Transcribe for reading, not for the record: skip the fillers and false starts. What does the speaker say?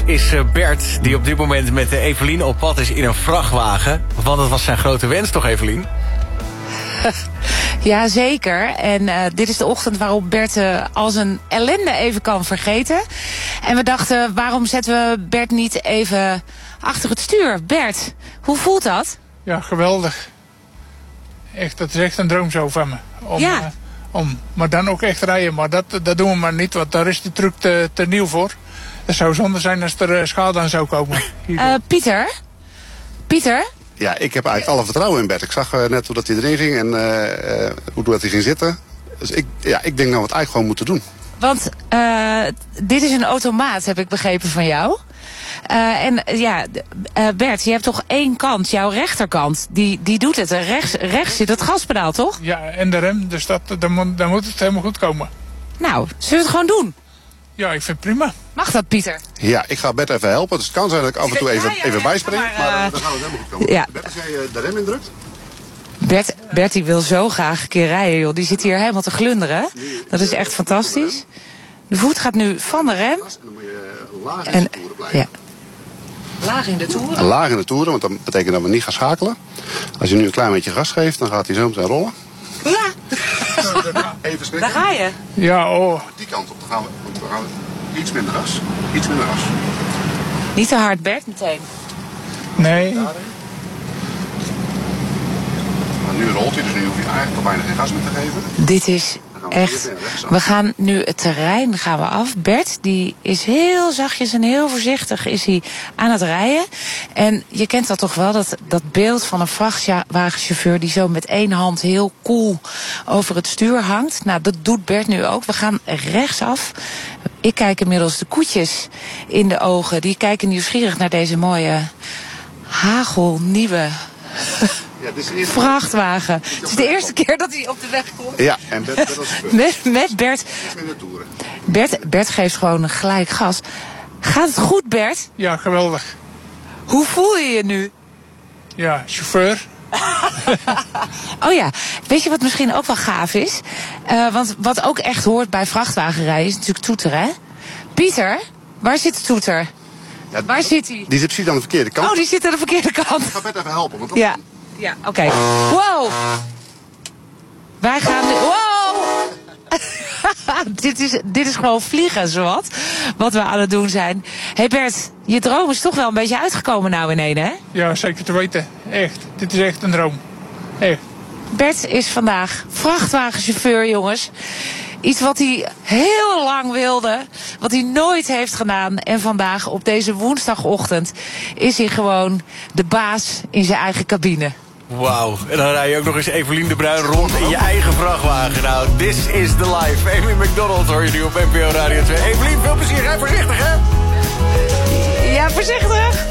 is Bert, die op dit moment met Evelien op pad is in een vrachtwagen. Want dat was zijn grote wens, toch, Evelien? Ja, zeker. En dit is de ochtend waarop Bert al zijn ellende even kan vergeten. En we dachten, waarom zetten we Bert niet even achter het stuur? Bert, hoe voelt dat? Ja, geweldig. Echt, dat is echt een droom zo van me. Maar dan ook echt rijden. Maar dat doen we maar niet, want daar is die truc te nieuw voor. Het zou zonde zijn als er schade aan zou komen. Pieter? Ja, ik heb eigenlijk alle vertrouwen in Bert. Ik zag net hoe dat hij erin ging en hoe dat hij ging zitten. Dus ik denk dat we het eigenlijk gewoon moeten doen. Want dit is een automaat, heb ik begrepen van jou. Bert, je hebt toch één kant, jouw rechterkant. Die doet het. Rechts zit het gaspedaal, toch? Ja, en de rem. Dus dan moet het helemaal goed komen. Nou, zullen we het gewoon doen? Ja, ik vind het prima. Mag dat, Pieter? Ja, ik ga Bert even helpen. Dus het kan zijn dat ik af en toe even bijspring. Maar dan gaan we het helemaal goed komen. Ja. Bert, als jij de rem indrukt. Bert die wil zo graag een keer rijden, joh. Die zit hier helemaal te glunderen. Dat is echt fantastisch. De voet gaat nu van de rem. En dan moet je laag in de toeren blijven. Ja. Laag in de toeren? Laag in de toeren, want dat betekent dat we niet gaan schakelen. Als je nu een klein beetje gas geeft, dan gaat hij zo meteen rollen. Ja. Even schrikken. Daar ga je. Ja, die kant op. Dan gaan we iets minder gas. Iets minder gas. Niet te hard, Bert, meteen. Nee. Maar nu rolt hij, dus nu hoef je eigenlijk al bijna geen gas meer te geven. Dit is echt... We gaan nu het terrein af. Bert, die is heel zachtjes en heel voorzichtig is hij aan het rijden. En je kent dat toch wel, dat beeld van een vrachtwagenchauffeur die zo met één hand heel cool over het stuur hangt. Nou, dat doet Bert nu ook. We gaan rechtsaf. Ik kijk inmiddels de koetjes in de ogen. Die kijken nieuwsgierig naar deze mooie hagelnieuwe vrachtwagen. Het is de eerste keer dat hij op de weg komt. Ja, en Bert als met Bert. Bert geeft gewoon gelijk gas. Gaat het goed, Bert? Ja, geweldig. Hoe voel je je nu? Ja, chauffeur. Oh ja, weet je wat misschien ook wel gaaf is? Want wat ook echt hoort bij vrachtwagenrijden is natuurlijk toeter, hè? Pieter, waar zit de toeter? Ja, waar zit hij? Die zit precies aan de verkeerde kant. Oh, die zit aan de verkeerde kant. Ik ga Bert even helpen. Want Ja, oké. Wow! Wij gaan nu... Wow! dit is gewoon vliegen, zowat. Wat we aan het doen zijn. Hey Bert, je droom is toch wel een beetje uitgekomen nou in één, hè? Ja, zeker te weten. Echt. Dit is echt een droom. Echt. Bert is vandaag vrachtwagenchauffeur, jongens. Iets wat hij heel lang wilde, wat hij nooit heeft gedaan. En vandaag, op deze woensdagochtend, is hij gewoon de baas in zijn eigen cabine. Wauw, en dan rij je ook nog eens Evelien de Bruin rond in je eigen vrachtwagen. Nou, this is the life. Amy McDonald hoor je nu op NPO Radio 2. Evelien, veel plezier, rij voorzichtig, hè? Ja, voorzichtig!